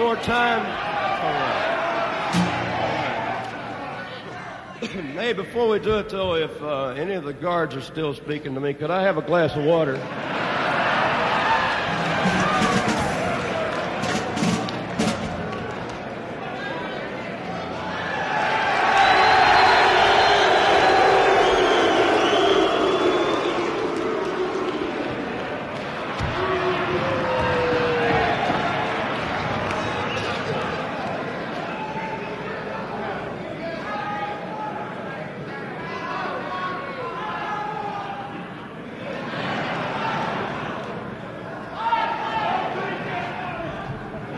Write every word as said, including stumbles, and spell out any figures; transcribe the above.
more time? All right. Hey, before we do it, though, if uh, any of the guards are still speaking to me, could I have a glass of water?